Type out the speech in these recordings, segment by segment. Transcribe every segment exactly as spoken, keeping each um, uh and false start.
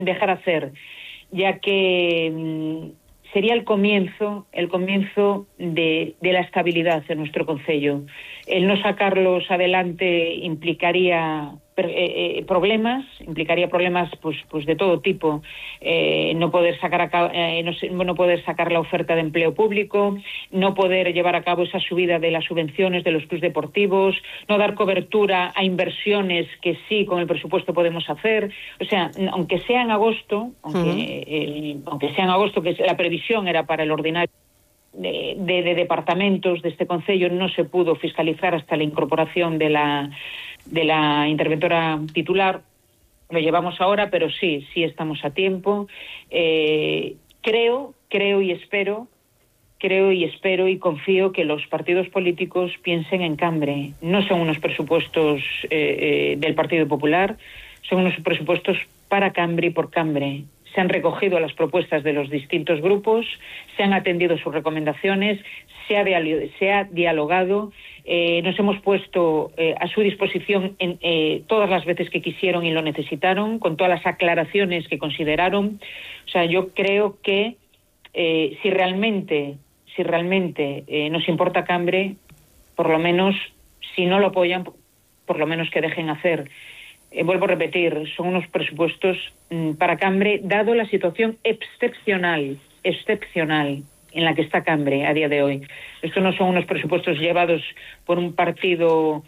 dejar hacer, ya que mmm, sería el comienzo, el comienzo de, de la estabilidad en nuestro concello. El no sacarlos adelante implicaría eh, eh, problemas, implicaría problemas pues, pues de todo tipo. Eh, no poder sacar a cabo, eh, no, no poder sacar la oferta de empleo público, no poder llevar a cabo esa subida de las subvenciones de los clubes deportivos, no dar cobertura a inversiones que sí con el presupuesto podemos hacer. O sea, aunque sea en agosto, aunque, uh-huh. eh, aunque sea en agosto, que la previsión era para el ordinario De, de, de departamentos de este concello, no se pudo fiscalizar hasta la incorporación de la, de la interventora titular. Lo llevamos ahora, pero sí, sí estamos a tiempo. Eh, creo, creo y espero, creo y espero y confío que los partidos políticos piensen en Cambre. No son unos presupuestos eh, eh, del Partido Popular, son unos presupuestos para Cambre y por Cambre. Se han recogido las propuestas de los distintos grupos, se han atendido sus recomendaciones, se ha, dial- se ha dialogado, eh, nos hemos puesto eh, a su disposición en, eh, todas las veces que quisieron y lo necesitaron, con todas las aclaraciones que consideraron. O sea, yo creo que eh, si realmente, si realmente eh, nos importa Cambre, por lo menos, si no lo apoyan, por lo menos que dejen hacer. Eh, vuelvo a repetir, son unos presupuestos mmm, para Cambre, dado la situación excepcional, excepcional en la que está Cambre a día de hoy. Estos no son unos presupuestos llevados por un partido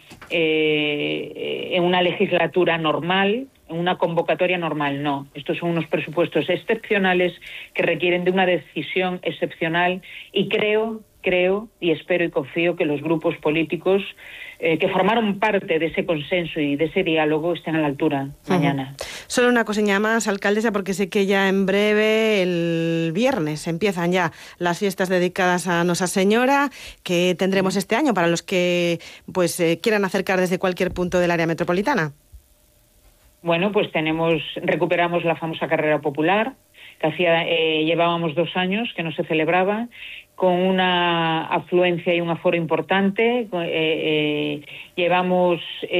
eh, en una legislatura normal, en una convocatoria normal, no. Estos son unos presupuestos excepcionales que requieren de una decisión excepcional y creo, creo y espero y confío que los grupos políticos Eh, que formaron parte de ese consenso y de ese diálogo estén a la altura mañana. Uh-huh. Solo una cosilla más, alcaldesa, porque sé que ya en breve, el viernes, empiezan ya las fiestas dedicadas a Nosa Señora, que tendremos uh-huh. este año para los que pues eh, quieran acercar desde cualquier punto del área metropolitana. Bueno, pues tenemos, recuperamos la famosa carrera popular, que hacía, eh, llevábamos dos años que no se celebraba, con una afluencia y un aforo importante. Eh, eh, llevamos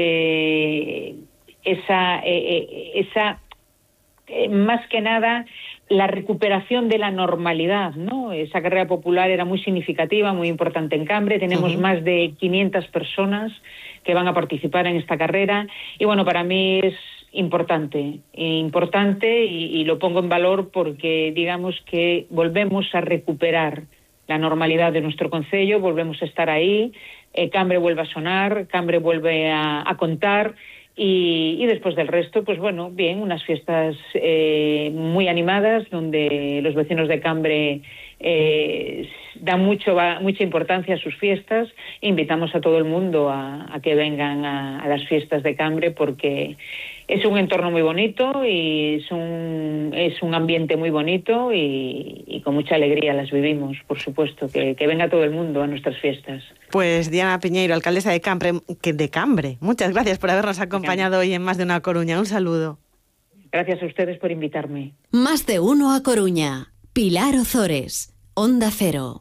eh, esa, eh, esa eh, más que nada, la recuperación de la normalidad, ¿no? Esa carrera popular era muy significativa, muy importante en Cambre. Tenemos uh-huh. más de quinientas personas que van a participar en esta carrera. Y bueno, para mí es importante, importante y, y lo pongo en valor porque digamos que volvemos a recuperar la normalidad de nuestro concello, volvemos a estar ahí, eh, Cambre vuelve a sonar, Cambre vuelve a, a contar y, y después del resto, pues bueno, bien, unas fiestas eh, muy animadas donde los vecinos de Cambre eh, dan mucho, mucha importancia a sus fiestas. Invitamos a todo el mundo a, a que vengan a, a las fiestas de Cambre porque es un entorno muy bonito y es un, es un ambiente muy bonito y, y con mucha alegría las vivimos, por supuesto, que, que venga todo el mundo a nuestras fiestas. Pues Diana Piñeiro, alcaldesa de Cambre, que de Cambre, muchas gracias por habernos acompañado hoy en Más de Uno a Coruña. Un saludo. Gracias a ustedes por invitarme. Más de Uno a Coruña. Pilar Ozores, Onda Cero.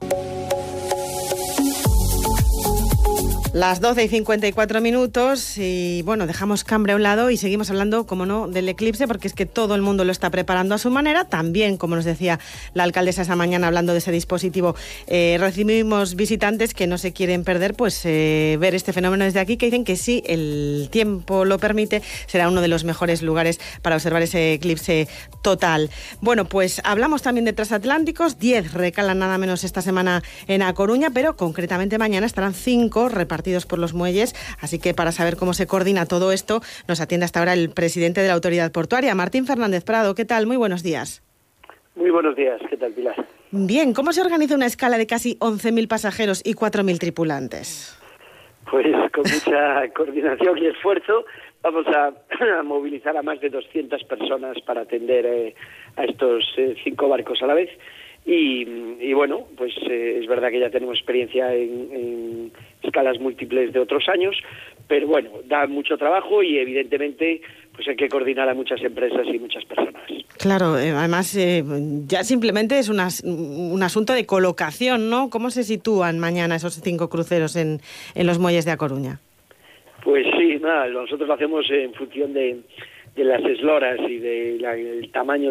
Las doce y cincuenta y cuatro minutos y bueno, dejamos Cambre a un lado y seguimos hablando, como no, del eclipse, porque es que todo el mundo lo está preparando a su manera. También, como nos decía la alcaldesa esa mañana hablando de ese dispositivo, eh, recibimos visitantes que no se quieren perder pues eh, ver este fenómeno desde aquí, que dicen que si el tiempo lo permite será uno de los mejores lugares para observar ese eclipse total. Bueno, pues hablamos también de transatlánticos. diez recalan nada menos esta semana en A Coruña, pero concretamente mañana estarán cinco repartidos por los muelles, así que para saber cómo se coordina todo esto, nos atiende hasta ahora el presidente de la Autoridad Portuaria, Martín Fernández Prado. ¿Qué tal? Muy buenos días. Muy buenos días. ¿Qué tal, Pilar? Bien, ¿cómo se organiza una escala de casi once mil pasajeros y cuatro mil tripulantes? Pues con mucha coordinación y esfuerzo vamos a, a movilizar a más de doscientas personas para atender eh, a estos eh, cinco barcos a la vez. Y, y bueno, pues eh, es verdad que ya tenemos experiencia en, en escalas múltiples de otros años, pero bueno, da mucho trabajo y evidentemente pues hay que coordinar a muchas empresas y muchas personas. Claro, eh, además eh, ya simplemente es una, un asunto de colocación, ¿no? ¿Cómo se sitúan mañana esos cinco cruceros en, en los muelles de A Coruña? Pues sí, nada, nosotros lo hacemos en función de, de las esloras y del de tamaño